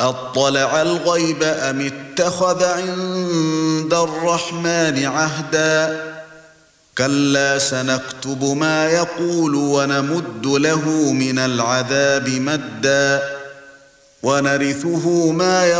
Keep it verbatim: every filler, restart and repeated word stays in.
أطلع الغيب أم اتخذ عند الرحمن عهدا كلا سنكتب ما يقول ونمد له من العذاب مدا ونرثه ما يقول